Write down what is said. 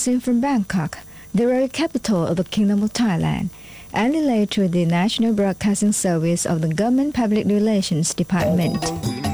Broadcasting from Bangkok, the royal capital of the Kingdom of Thailand, and relayed to the National Broadcasting Service of the Government Public Relations Department.